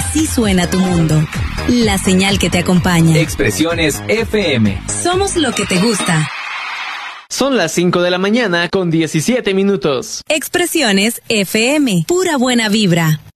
Así suena tu mundo. La señal que te acompaña. Expresiones FM. Somos lo que te gusta. Son las 5 de la mañana con 17 minutos. Expresiones FM. Pura buena vibra.